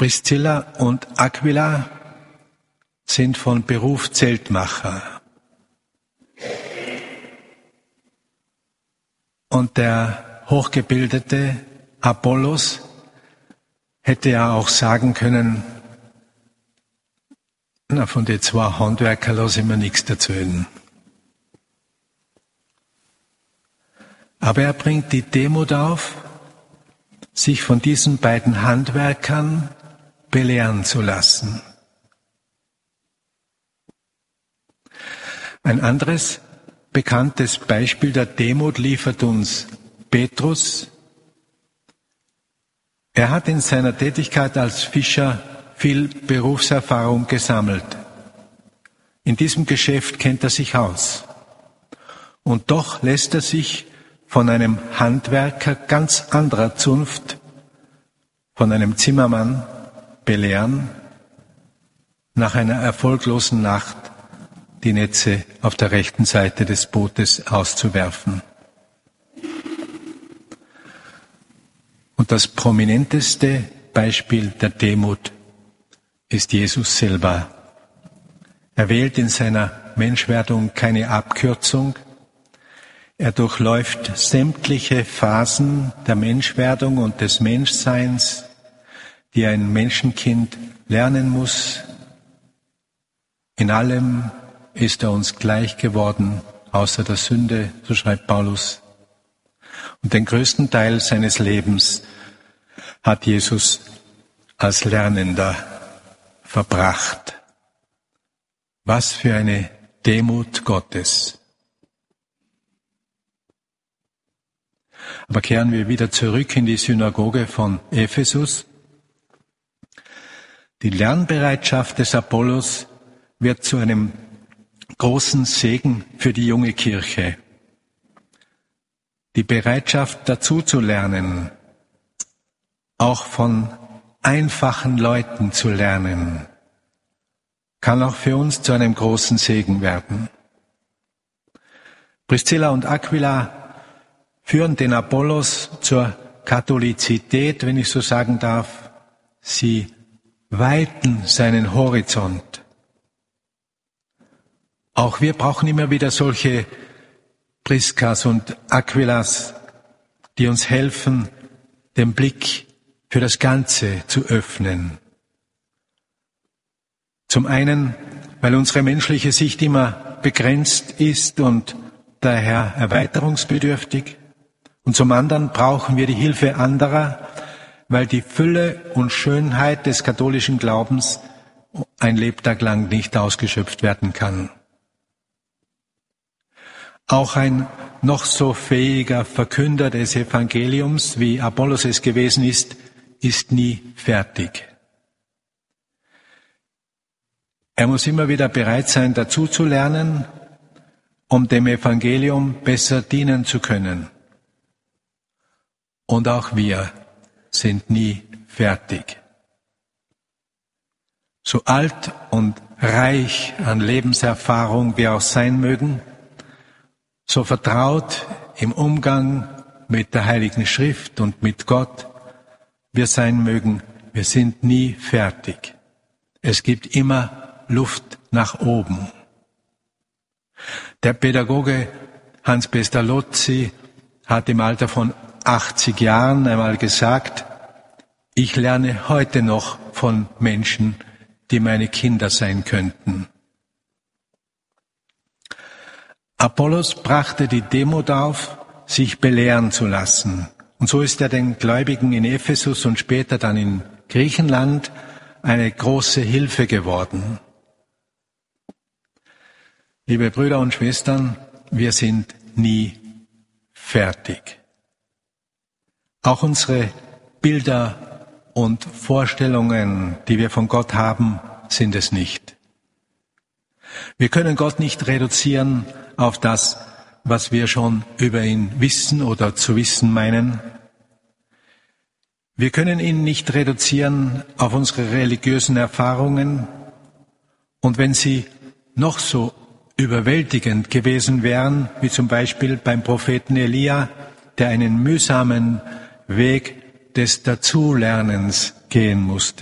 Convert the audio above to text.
Priscilla und Aquila sind von Beruf Zeltmacher. Und der hochgebildete Apollos hätte ja auch sagen können, na, von den zwei Handwerker lasse ich mir nichts erzählen. Aber er bringt die Demut auf, sich von diesen beiden Handwerkern belehren zu lassen. Ein anderes bekanntes Beispiel der Demut liefert uns Petrus. Er hat in seiner Tätigkeit als Fischer viel Berufserfahrung gesammelt. In diesem Geschäft kennt er sich aus. Und doch lässt er sich von einem Handwerker ganz anderer Zunft, von einem Zimmermann, belehren, nach einer erfolglosen Nacht die Netze auf der rechten Seite des Bootes auszuwerfen. Und das prominenteste Beispiel der Demut ist Jesus selber. Er wählt in seiner Menschwerdung keine Abkürzung. Er durchläuft sämtliche Phasen der Menschwerdung und des Menschseins, die ein Menschenkind lernen muss. In allem ist er uns gleich geworden, außer der Sünde, so schreibt Paulus. Und den größten Teil seines Lebens hat Jesus als Lernender verbracht. Was für eine Demut Gottes. Aber kehren wir wieder zurück in die Synagoge von Ephesus. Die Lernbereitschaft des Apollos wird zu einem großen Segen für die junge Kirche. Die Bereitschaft dazu zu lernen, auch von einfachen Leuten zu lernen, kann auch für uns zu einem großen Segen werden. Priscilla und Aquila führen den Apollos zur Katholizität, wenn ich so sagen darf. Sie weiten seinen Horizont. Auch wir brauchen immer wieder solche Priscas und Aquilas, die uns helfen, den Blick für das Ganze zu öffnen. Zum einen, weil unsere menschliche Sicht immer begrenzt ist und daher erweiterungsbedürftig. Und zum anderen brauchen wir die Hilfe anderer, weil die Fülle und Schönheit des katholischen Glaubens ein Lebtag lang nicht ausgeschöpft werden kann. Auch ein noch so fähiger Verkünder des Evangeliums, wie Apollos es gewesen ist nie fertig. Er muss immer wieder bereit sein, dazu zu lernen, um dem Evangelium besser dienen zu können. Und auch wir sind nie fertig. So alt und reich an Lebenserfahrung wir auch sein mögen, so vertraut im Umgang mit der Heiligen Schrift und mit Gott wir sein mögen, wir sind nie fertig. Es gibt immer Luft nach oben. Der Pädagoge Hans Pestalozzi hat im Alter von 80 Jahren einmal gesagt, ich lerne heute noch von Menschen, die meine Kinder sein könnten. Apollos brachte die Demut auf, sich belehren zu lassen. Und so ist er den Gläubigen in Ephesus und später dann in Griechenland eine große Hilfe geworden. Liebe Brüder und Schwestern, wir sind nie fertig. Auch unsere Bilder und Vorstellungen, die wir von Gott haben, sind es nicht. Wir können Gott nicht reduzieren auf das, was wir schon über ihn wissen oder zu wissen meinen. Wir können ihn nicht reduzieren auf unsere religiösen Erfahrungen. Und wenn sie noch so überwältigend gewesen wären, wie zum Beispiel beim Propheten Elia, der einen mühsamen Weg des Dazulernens gehen musste.